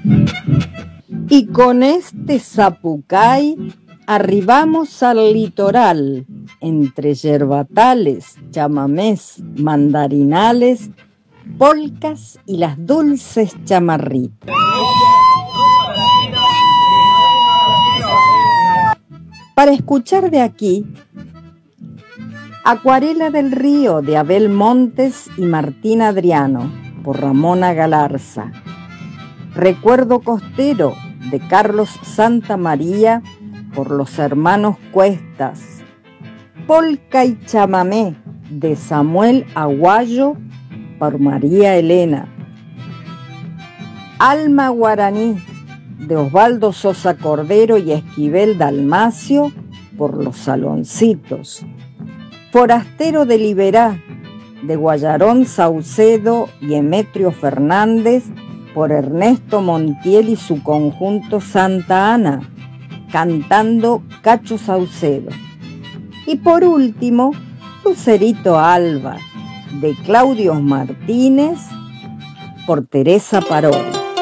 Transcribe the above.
Y con este zapucay arribamos al litoral, entre yerbatales, chamamés, mandarinales, polcas y las dulces chamarritas. Para escuchar de aquí, Acuarela del Río de Abel Montes y Martín Adriano, por Ramona Galarza. Recuerdo Costero de Carlos Santamaría, por los hermanos Cuestas. Polca y chamamé de Samuel Aguayo, por María Elena. Alma guaraní de Osvaldo Sosa Cordero y Esquivel Dalmacio, por los Saloncitos. Forastero de Liberá de Guayarón Saucedo y Emetrio Fernández, por Ernesto Montiel y su conjunto Santa Ana, cantando Cacho Saucedo. Y por último, Lucerito Alba de Claudio Martínez, por Teresa Parodi.